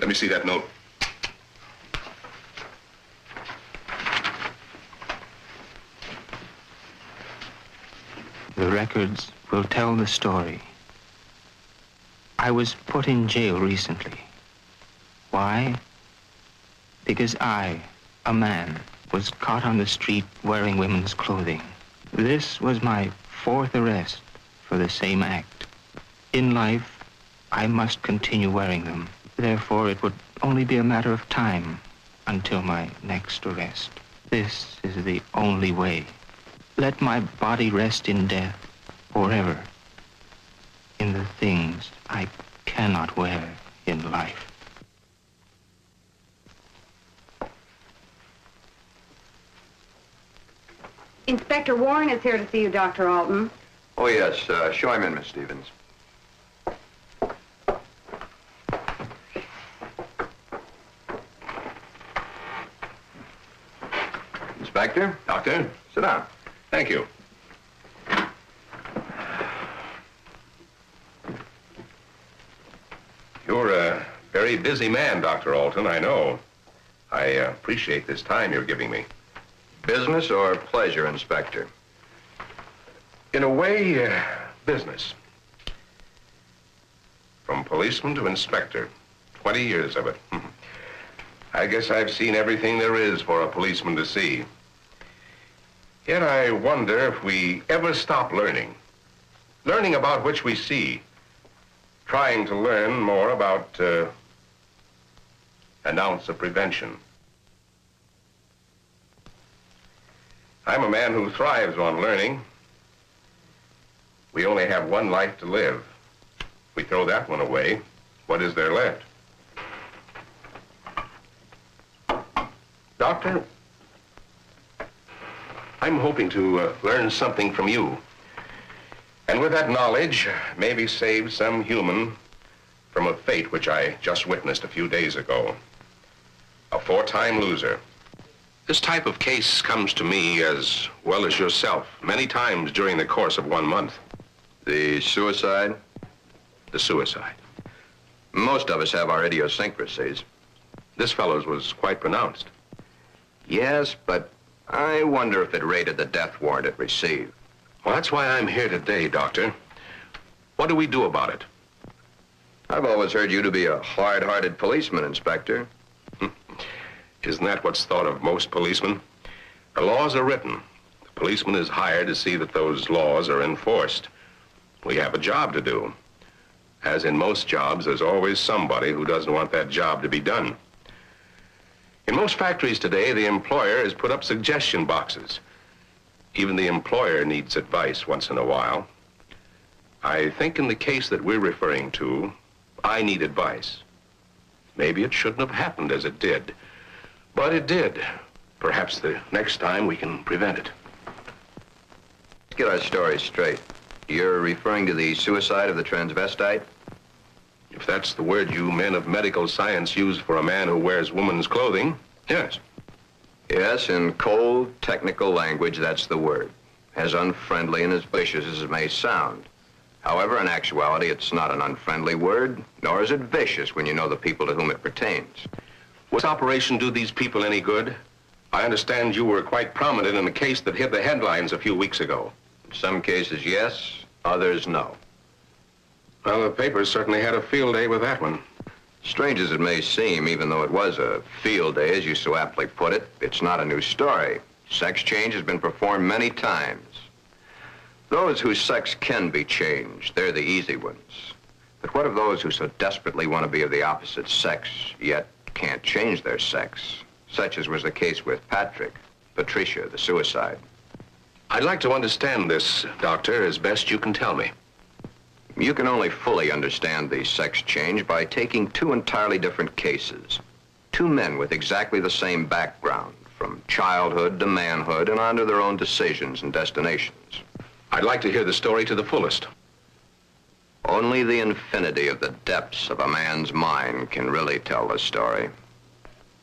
Let me see that note. The records will tell the story. I was put in jail recently. Why? Because I, a man, was caught on the street wearing women's clothing. This was my 4th arrest for the same act. In life, I must continue wearing them. Therefore, it would only be a matter of time until my next arrest. This is the only way. Let my body rest in death forever in the things I cannot wear in life. Inspector Warren is here to see you, Dr. Alton. Oh, yes. Show him in, Miss Stevens. Inspector? Doctor? Sit down. Thank you. You're a very busy man, Dr. Alton, I know. I appreciate this time you're giving me. Business or pleasure, Inspector? In a way, business. From policeman to inspector, 20 years of it. I guess I've seen everything there is for a policeman to see. Yet I wonder if we ever stop learning. Learning about which we see. Trying to learn more about an ounce of prevention. I'm a man who thrives on learning. We only have one life to live. If we throw that one away, what is there left? Doctor, I'm hoping to learn something from you. And with that knowledge, maybe save some human from a fate which I just witnessed a few days ago. A 4-time loser. This type of case comes to me, as well as yourself, many times during the course of 1 month. The suicide? The suicide. Most of us have our idiosyncrasies. This fellow's was quite pronounced. Yes, but I wonder if it rated the death warrant it received. Well, that's why I'm here today, Doctor. What do we do about it? I've always heard you to be a hard-hearted policeman, Inspector. Isn't that what's thought of most policemen? The laws are written. The policeman is hired to see that those laws are enforced. We have a job to do. As in most jobs, there's always somebody who doesn't want that job to be done. In most factories today, the employer has put up suggestion boxes. Even the employer needs advice once in a while. I think in the case that we're referring to, I need advice. Maybe it shouldn't have happened as it did. But it did. Perhaps the next time we can prevent it. Let's get our story straight. You're referring to the suicide of the transvestite? If that's the word you men of medical science use for a man who wears woman's clothing, yes. Yes, in cold, technical language, that's the word. As unfriendly and as vicious as it may sound. However, in actuality, it's not an unfriendly word, nor is it vicious when you know the people to whom it pertains. Would this operation do these people any good? I understand you were quite prominent in a case that hit the headlines a few weeks ago. In some cases, yes, others, no. Well, the papers certainly had a field day with that one. Strange as it may seem, even though it was a field day, as you so aptly put it, it's not a new story. Sex change has been performed many times. Those whose sex can be changed, they're the easy ones. But what of those who so desperately want to be of the opposite sex, yet can't change their sex, such as was the case with Patricia, the suicide? I'd like to understand this, Doctor, as best you can tell me. You can only fully understand the sex change by taking 2 entirely different cases. 2 men with exactly the same background, from childhood to manhood and on to their own decisions and destinations. I'd like to hear the story to the fullest. Only the infinity of the depths of a man's mind can really tell the story.